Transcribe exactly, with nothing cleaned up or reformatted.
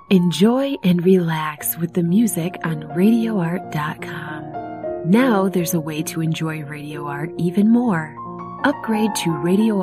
Enjoy and relax with the music on radio art dot com. Now there's a way to enjoy Radio Art even more. Upgrade to Radio